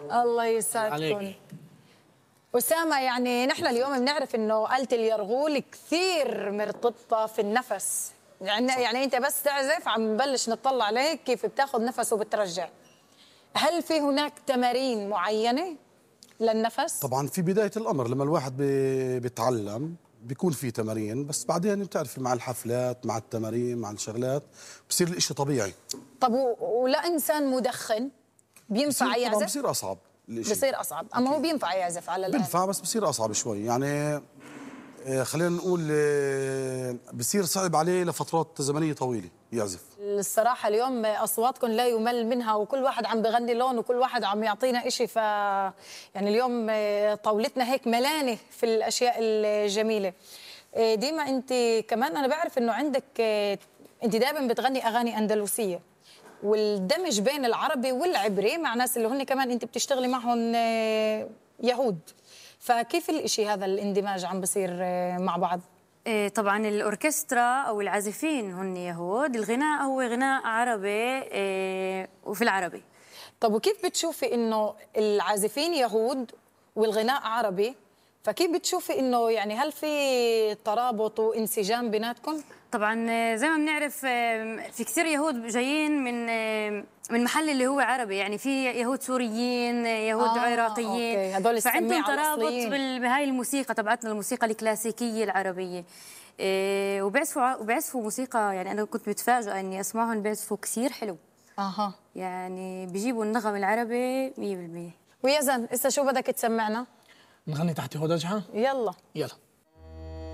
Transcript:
الله يسعدكم. عليك. أسامة، يعني نحن اليوم بنعرف إنه آلة اليرغول كثير مرتبطة في النفس، يعني أنت بس تعزف عم نبلش نطلع عليك كيف بتاخذ نفس وبترجع. هل في هناك تمارين معينة للنفس؟ طبعا في بداية الأمر لما الواحد بيتعلم بيكون في تمارين، بس بعدين بتعرفي مع الحفلات مع التمارين مع الشغلات بصير الإشي طبيعي. طب ولا إنسان مدخن بينفع يعزف؟ طبعا بصير أصعب الإشي، بصير أصعب، أما هو بينفع يعزف على الآلة. بينفع بس بصير أصعب شوي، يعني خلينا نقول بصير صعب عليه لفترات زمنية طويلة يعزف. الصراحة اليوم أصواتكم لا يمل منها، وكل واحد عم بغني لون وكل واحد عم يعطينا إشي، يعني اليوم طاولتنا هيك ملانة في الأشياء الجميلة. ديما أنت كمان أنا بعرف إنه عندك، أنت دائما بتغني أغاني أندلسية، والدمج بين العربي والعبري مع ناس اللي هن كمان أنت بتشتغلي معهم يهود، فكيف الإشي هذا الاندماج عم بصير مع بعض؟ طبعا الأوركسترا أو العازفين هن يهود، الغناء هو غناء عربي وفي العربي. طب وكيف بتشوفي إنه العازفين يهود والغناء عربي، فكيف بتشوفي إنه يعني هل في ترابط وانسجام بيناتكم؟ طبعا زي ما بنعرف في كثير يهود جايين من محل اللي هو عربي، يعني في يهود سوريين، يهود عراقيين، هذول فعندهم ترابط بهاي الموسيقى تبعتنا، الموسيقى الكلاسيكية العربية. وبيعزفوا موسيقى، يعني أنا كنت متفاجئة إني أسمعهم بيعزفوا كثير حلو. يعني بيجيبوا النغم العربي 100%. ويزن، إسا شو بدك تسمعنا؟ نغني تحت هدجها؟ يلا يلا.